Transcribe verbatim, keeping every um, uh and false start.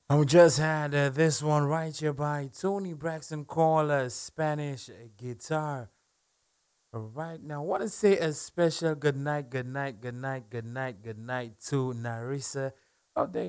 I just had uh, this one right here by Tony Braxton called uh, Spanish Guitar. All right, now I want to say a special good night, good night, good night, good night, good night to Narissa. Oh, there